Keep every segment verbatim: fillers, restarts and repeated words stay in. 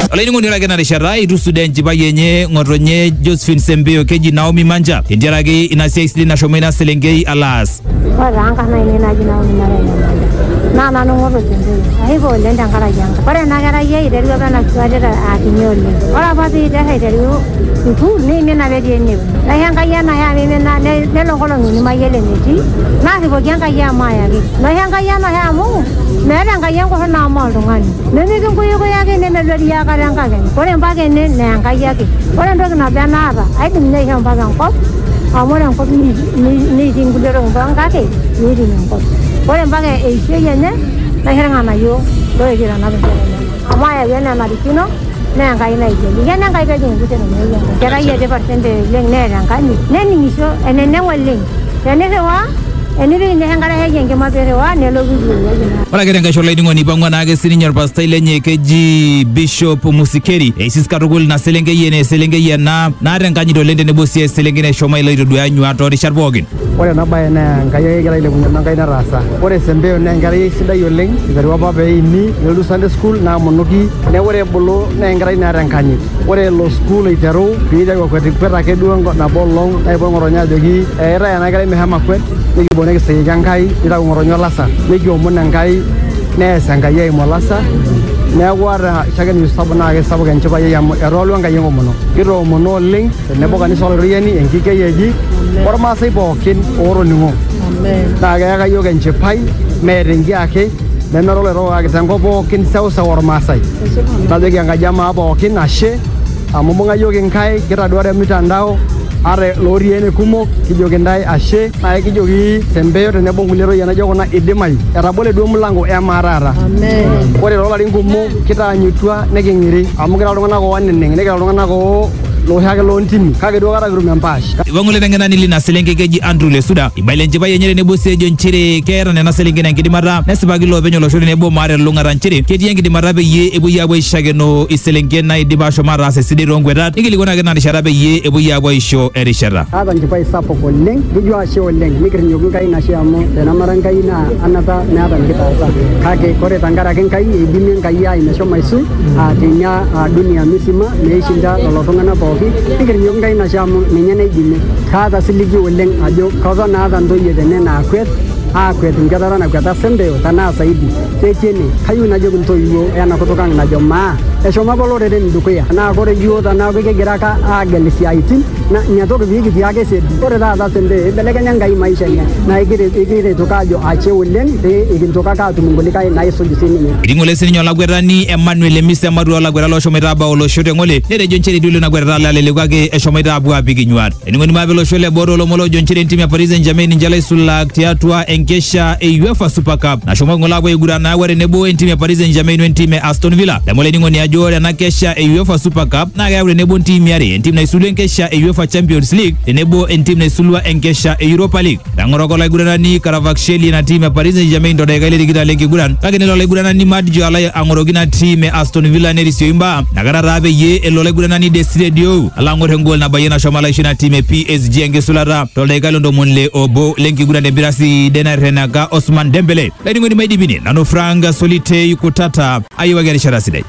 Olaini ngoni lake na rishara irusude njiba yenye ngoronye Josephine Sembeo keji Naomi Manja. Indiarage inasia isili na shomena selengei alas. Ora anga na ine na Naomi Manja. Na na no ngoro tende. Aibo lenda ngara yanga. Ora na ngara ye ide ro na swajera atinyoli. Ora ba bi de ide ro. Tu ni me na be ni. Na yanga ya na ya me na ne ne lo ngolo ni ma yele ni ti. Na sibo yanga ya ma ya ni. Na yanga ya na ya mu. Me yanga ya ko na ma ro ngani. Ne ni ko yo ko ya ke ne me lo ya ka yanga ke. Ora ba ke ne ne yanga ya ke. Ora ndo na ba na ba. Ai ni ne yanga ba ko. Amora ko ni ni dingulero ba ka ke. Ni ni ko. Ora ba ke e she ye ne. Na hera na yo. Lo e gira na ba. Amaya ye na ma di kino. Na ngai na ije. Ye na ngai be jing ku te no ye. Kera ye de percente leng ne ran ka ni. Ne ni so ene ne waleng. Ene se wa eniri ne hangara he yenge mapere wa ne lo bizu ye. Wala kerenga shola idingo ni bangwa na age senior pastor lenye keji Bishop Musikeri. Esis karugul na selenge yene selenge yana na renga nyido lende ne bosi selenge ne shoma ile do anyu ato Richard Bogin. Ore na bae na ngai gira ile kunya ngai na rasa. Ore Sembeo ne ngai sidai oleng. Igari wa bae ini lu Sunday school na monoki ne ore bolo ne ngai na renkanyi. Ore lo school iteru bida ko kweti pera ke duongo na bolong na ibo ngoronya jogi era na ngai me hama kwet. Niki bone ke sey jangai ira ngoronyo lasa. Niki omona ngai ne sanga ye molasa. Ne wara chagen yusabna ke sabu kan chiba ye yam erolo ngai ngo mono. Kiro mono link ne boga ni sol rieni enkike yeji. Orma sai bokin oro ningo. Amen. Ta ga ga yo kan chipai me ringi ake. Ne no ro ro ga tango bokin sau sa orma sai. Ta de ga jama bokin ashe. Amumunga yo gen kai kira dua mitandao. Are lori ene kumo kijogendai ashe na kijogi Sembeo ne bongulero yana jogona idimai erabole do mulango e marara amen ore rola lingumo kita nyutwa negengiri amugira longana ko wanne negera longana ko lo hage lo ntimi kage do gara guru mempash wangule ngana nili na selenge keji Andrew Lesuda ibale njiba yenyere ne bose jonchire kera ne na selenge na ngidi mara nesibagi lo benyo lo shori ne bo mare lo ngaranchire kedi yengi di marabe ye ebu yabo ishageno iselenge na idiba shomara se sidiro ngwera ngili gona gana ni sharabe ye ebu yabo isho erishara aba njiba isapo ko leng bujwa she leng mikri nyogu kai na shamo na maranga ina anata na aba ngita sa kage kore tangara ken kai idimi kai ya ina shoma isu atinya dunia misima meishinda lo tongana bo Ikir nyong kai na shamu ninyane jime kada siligi uleng ajo kaza na ada ndo yede ne na kwet a kwet ngada na kweta Sembeo tana saidi tekene kayu na jogun to yo yana kutoka na joma e shoma bolore den dukuya na gore yo da na ge geraka a gelisi aitin na nyato ge bigi tiage se ore da da Sembeo belega nyanga i maisha nya na igire igire tokajo ache uleng te igin tokaka tumungoli kai na iso jisini idingole senyo la gwerani Emmanuel Mise Maru la gwera lo shomera ba lo shote ngole ne joncheri dulu na gwera la le kwake e shomera abu abigi nywat ngoni mabelo shole boro lo molo joncheri timu ya Paris Saint-Germain njala sula tiatwa enkesha e UEFA Super Cup na shomo ngola bwe gura na ware nebo timu ya Paris Saint-Germain timu ya Aston Villa da mole ngoni ajore na kesha e UEFA Super Cup na ga ware nebo timu yare timu na isulu enkesha e UEFA Champions League nebo timu na isulwa enkesha e Europa League da ngoroko la gura ni Caravaksheli na timu ya Paris Saint-Germain ndo da ile digita legi gura kage ne lo gura ni Madjo ala angorogina timu ya Aston Villa ne risio imba na gara rabe ye elole gura ni Desire Dio ala ngore ngol na bayena shomala ishina timu P S G engesulara to da galo ndo monle obo lengi gura de birasi dena renaga Osman Dembele leni ngoni maidi bini nano franga solite yukutata ayi wagari sharasidai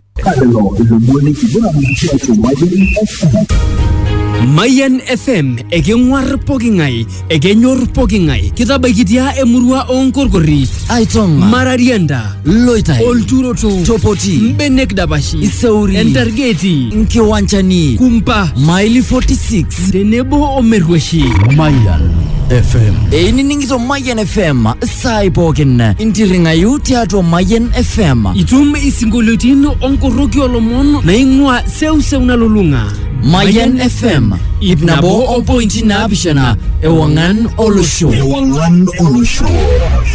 Mayan F M egengwar pogingai egenyor pogingai kitabagitia emurua onkorkori Aitonga Mararianda Loitai Olturoto Topoti Mbenek Dabashi Isauri Entargeti Nkiwanchani Kumpa Maili forty-six Tenebo Omerweshi Mayan F M Eini ningizo Mayan F M Sai pokin Intiringa yuti ato Mayan F M Itum isingolotin onkoroki olomon na ingwa seu seu na lulunga Mayan F M Ibnabo o pointi na abishana Ewangan Olusho Ewangan Olusho